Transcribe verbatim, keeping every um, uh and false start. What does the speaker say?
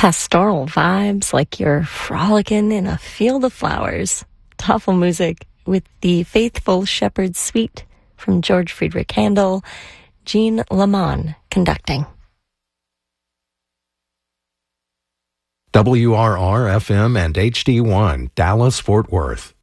Pastoral vibes like you're frolicking in a field of flowers. Tafelmusik with the Faithful Shepherd Suite from George Friedrich Handel, Jean Lamont conducting. W R R F M and H D one, Dallas, Fort Worth.